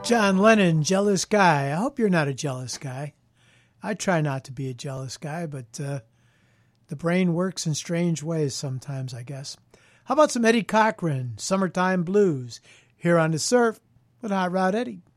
John Lennon, Jealous Guy. I hope you're not a jealous guy. I try not to be a jealous guy, but the brain works in strange ways sometimes, I guess. How about some Eddie Cochran, Summertime Blues, here on The Surf with Hot Rod Eddie.